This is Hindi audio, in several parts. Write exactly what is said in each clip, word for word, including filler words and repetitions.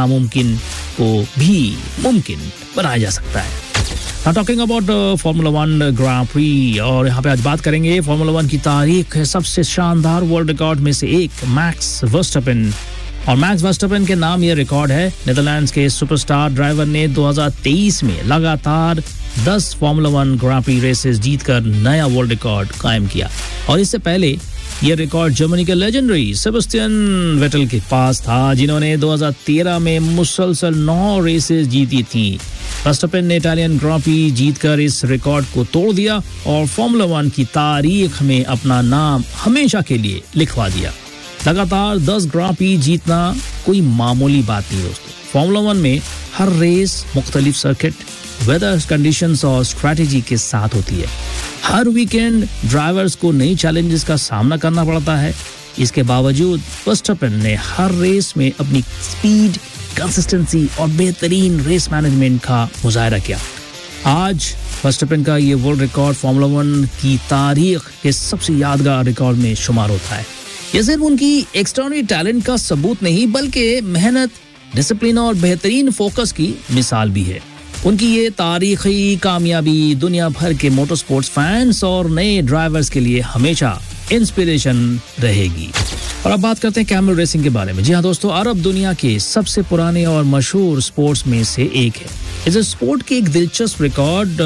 नामुमकिन को भी मुमकिन बनाया जा सकता है। Now talking about Formula One Grand Prix, और यहाँ पे आज बात करेंगे Formula One की तारीख सबसे शानदार वर्ल्ड रिकॉर्ड में से एक, मैक्स वर्स्टैपेन। और मैक्स वर्स्टैपेन के नाम ये रिकॉर्ड है। नीदरलैंड्स के सुपरस्टार ड्राइवर ने दो हज़ार तेईस में लगातार दस फॉर्मूला वन ग्रां प्री रेसेस जीतकर नया वर्ल्ड रिकॉर्ड कायम किया। और इससे पहले ये रिकॉर्ड जर्मनी के लेजेंडरी सेबेस्टियन वेटल के पास था, जिन्होंने दो हज़ार तेरह में मुसलसल नौ रेसेस जीती थी। वर्स्टैपेन ने इटालियन ग्रां प्री जीतकर इस रिकॉर्ड को तोड़ दिया और फॉर्मूला वन की तारीख में अपना नाम हमेशा के लिए लिखवा दिया। लगातार दस ग्रां प्री जीतना कोई मामूली बात नहीं दोस्तों। फॉर्मूला वन में हर रेस मुख्तलिफ सर्किट, वेदर कंडीशंस और स्ट्रैटेजी के साथ होती है। हर वीकेंड ड्राइवर्स को नई चैलेंजेस का सामना करना पड़ता है। इसके बावजूद वर्स्टैपेन ने हर रेस में अपनी स्पीड, कंसिस्टेंसी और बेहतरीन रेस मैनेजमेंट का मुजाहरा किया। आज वर्स्टैपेन का ये वर्ल्ड रिकॉर्ड फॉर्मूला वन की तारीख के सबसे यादगार रिकॉर्ड में शुमार होता है। ये सिर्फ उनकी एक्स्ट्राऑर्डिनरी टैलेंट का सबूत नहीं, बल्कि मेहनत, डिसिप्लिन और बेहतरीन फोकस की मिसाल भी है। उनकी ये तारीखी कामयाबी दुनिया भर के मोटरस्पोर्ट्स फैंस और नए ड्राइवर्स के लिए हमेशा इंस्पिरेशन रहेगी। और अब बात करते हैं कैमल रेसिंग के बारे में। जी हाँ दोस्तों, अरब दुनिया के सबसे पुराने और मशहूर स्पोर्ट्स में से एक है। इस स्पोर्ट के एक दिलचस्प रिकॉर्ड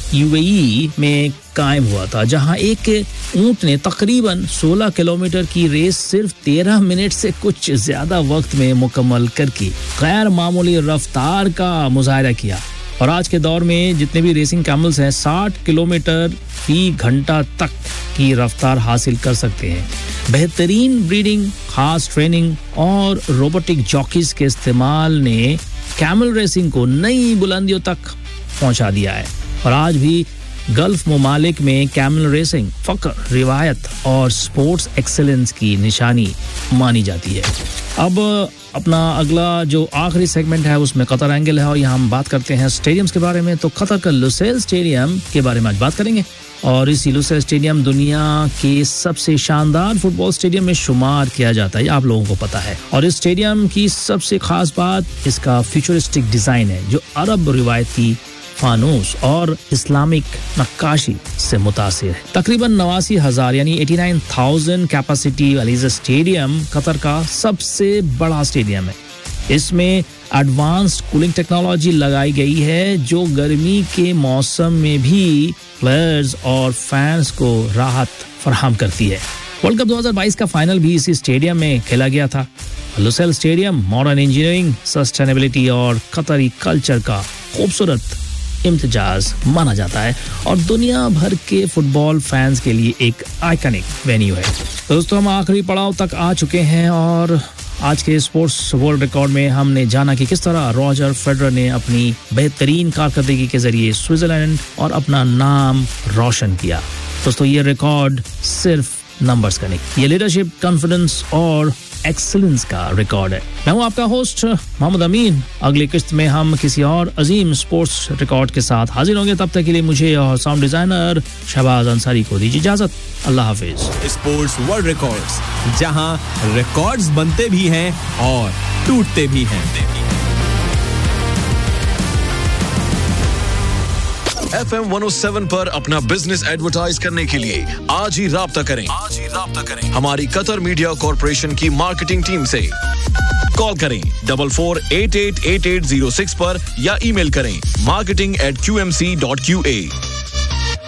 यूएई में कायम हुआ था, जहां एक ऊंट ने तकरीबन सोलह किलोमीटर की रेस सिर्फ तेरह मिनट से कुछ ज्यादा वक्त में मुकम्मल करके गैर मामूली रफ्तार का मुजाहरा किया। और आज के दौर में जितने भी रेसिंग कैमल्स हैं साठ किलोमीटर फी घंटा तक की रफ्तार हासिल कर सकते हैं। बेहतरीन ब्रीडिंग, खास ट्रेनिंग और रोबोटिक जॉकीज के इस्तेमाल ने कैमल रेसिंग को नई बुलंदियों तक पहुंचा दिया है। और आज भी गल्फ ममालिक में कैमल रेसिंग फक्र, रिवायत और स्पोर्ट्स एक्सेलेंस की निशानी मानी जाती है। अब अपना अगला जो आखिरी सेगमेंट है उसमें कतर एंगल है, और यहाँ हम बात करते हैं स्टेडियम्स के बारे में। तो कतर का लुसेल स्टेडियम के बारे में आज बात करेंगे। और इस लुसेल स्टेडियम दुनिया के सबसे शानदार फुटबॉल स्टेडियम में शुमार किया जाता है, आप लोगों को पता है। और इस स्टेडियम की सबसे खास बात इसका फ्यूचरिस्टिक डिजाइन है, जो अरब रिवायती फानूस और इस्लामिक नक्काशी से मुतासिर है। तकरीबन नवासी हजार यानी नवासी हज़ार कैपेसिटी वाली स्टेडियम कतर का सबसे बड़ा स्टेडियम है। इसमें एडवांस्ड कूलिंग टेक्नोलॉजी लगाई गई है, जो गर्मी के मौसम में भी प्लेयर्स और फैंस को राहत फराहम करती है। वर्ल्ड कप दो हज़ार बाईस का फाइनल भी इसी स्टेडियम में खेला गया था। Lusail stadium modern engineering, sustainability और कतरी कल्चर का खूबसूरत इम्तिजाज माना जाता है और दुनिया भर के फुटबॉल फैंस के लिए एक आइकॉनिक वेन्यू है। दोस्तों, हम आखिरी पड़ाव तक आ चुके हैं और आज के स्पोर्ट्स वर्ल्ड रिकॉर्ड में हमने जाना कि किस तरह रॉजर फेडरर ने अपनी बेहतरीन कारकर्दगी के जरिए स्विट्जरलैंड और अपना नाम रोशन किया। दोस्तों, ये रिकॉर्ड सिर्फ नंबर्स का नहीं, ये लीडरशिप, कॉन्फिडेंस और एक्सीलेंस का रिकॉर्ड है। मैं हूं आपका होस्ट मोहम्मद अमीन। अगली किस्त में हम किसी और अजीम स्पोर्ट्स रिकॉर्ड के साथ हाजिर होंगे। तब तक के लिए मुझे और साउंड डिजाइनर शहबाज अंसारी को दीजिए इजाजत। अल्लाह हाफिज। स्पोर्ट्स वर्ल्ड रिकॉर्ड्स, जहां रिकॉर्ड्स बनते भी हैं और टूटते भी हैं। एफ एम एक सौ सात पर अपना बिजनेस एडवर्टाइज करने के लिए आज ही राब्ता करें आज ही राब्ता करें हमारी कतर मीडिया कॉर्पोरेशन की मार्केटिंग टीम से। कॉल करें double four eight eight eight eight zero six पर या ईमेल करें marketing eight Q M C dot Q A.